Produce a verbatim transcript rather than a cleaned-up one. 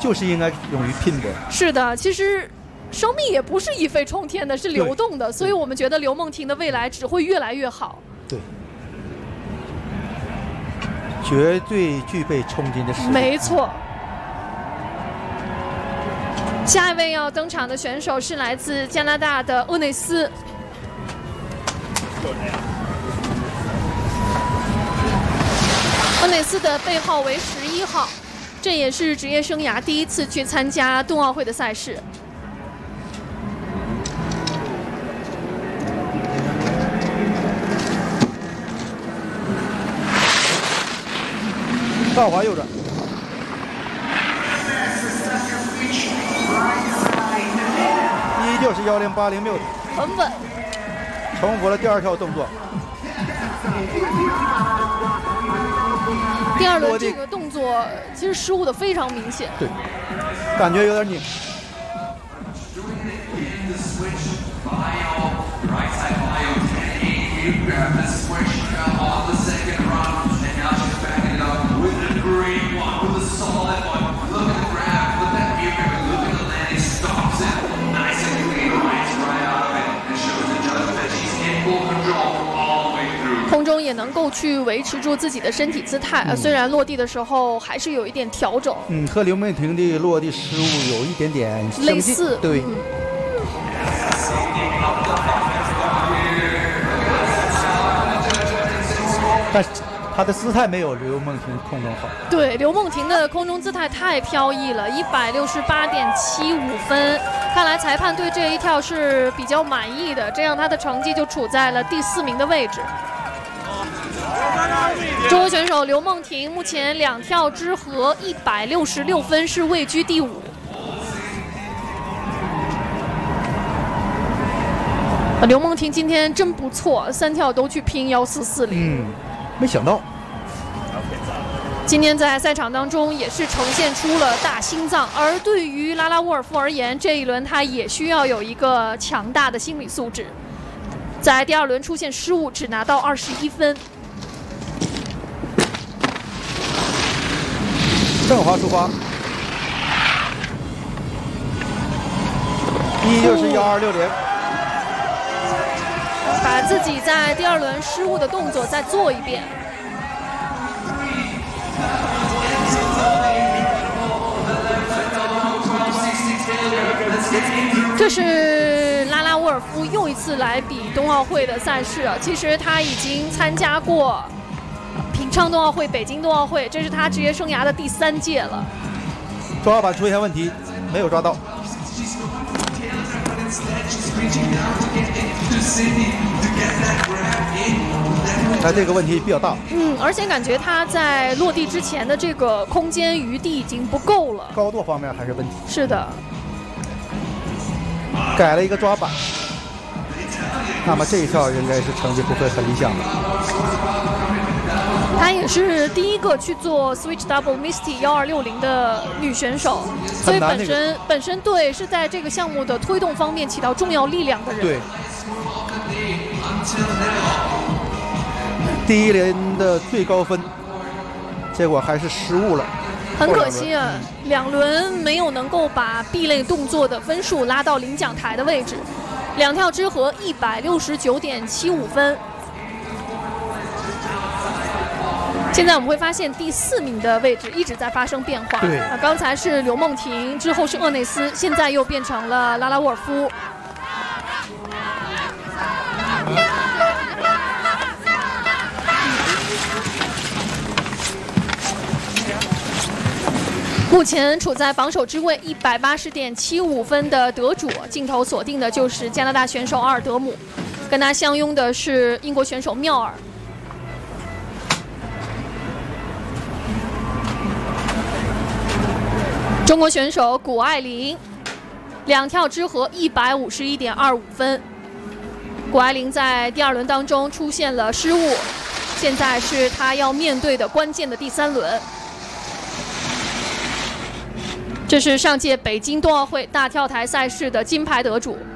就是应该勇于拼搏。 是的，其实生命也不是一飞冲天的，是流动的，所以我们觉得刘梦婷的未来只会越来越好。 对，绝对具备冲劲的实力。 没错。下一位要登场的选手是来自加拿大的厄内斯。厄内斯的背号为十一号，这也是职业生涯第一次去参加冬奥会的赛事。 倒滑右转。依旧是幺零八零六， 很稳。 重复了第二跳动作。 第二轮这个动作其实失误的非常明显。 对，感觉有点拧。空中也能够去维持住自己的身体姿态，嗯、虽然落地的时候还是有一点调整。 嗯，和刘梦婷的落地失误有一点点类似。 对。 嗯、 但是她的姿态没有刘梦婷空中好。 对，刘梦婷的空中姿态太飘逸了，一百六十八点七五分。看来裁判对这一跳是比较满意的，这样她的成绩就处在了第四名的位置。中国选手刘梦婷目前两跳之和一百六十六分，是位居第五。刘梦婷今天真不错，三跳都去拼幺四四零。 嗯，没想到。 今天在赛场当中也是呈现出了大心脏，而对于拉拉沃尔夫而言，这一轮他也需要有一个强大的心理素质。在第二轮出现失误，只拿到二十一分。 正滑出发，依旧是幺二六零。 把自己在第二轮失误的动作再做一遍。这是拉拉沃尔夫又一次来比冬奥会的赛事，其实他已经参加过平昌冬奥会、北京冬奥会，这是他职业生涯的第三届了。 抓板出现问题，没有抓到。他这个问题比较大。 嗯，而且感觉他在落地之前的这个空间余地已经不够了， 高度方面还是问题。 是的。 改了一个抓板，那么这一跳应该是成绩不会很理想的。 她也是第一个去做 Switch Double Misty 幺二六零的女选手，所以本身、那个、本身对是在这个项目的推动方面起到重要力量的人。 对。第一轮的最高分，结果还是失误了。 很可惜啊，两轮没有能够把 B 类动作的分数拉到领奖台的位置，两跳之和一百六十九点七五分。现在我们会发现第四名的位置一直在发生变化。 对， 啊，刚才是刘梦婷，之后是厄内斯，现在又变成了拉拉沃尔夫。目前处在榜首之位，一百八十点七五分的得主，镜头锁定的就是加拿大选手奥尔德姆，跟他相拥的是英国选手缪尔。中国选手谷爱凌，两跳之和一百五十一点二五分。谷爱凌在第二轮当中出现了失误，现在是她要面对的关键的第三轮。这是上届北京冬奥会大跳台赛事的金牌得主。